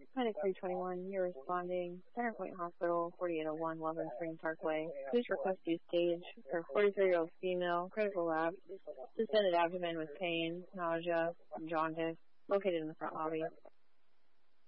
Medic 321, you're responding. Center Point Hospital, 4801 Loveland Springs Parkway. Please request you stage for 43-year-old female, critical lab, suspended abdomen with pain, nausea, and jaundice, located in the front lobby.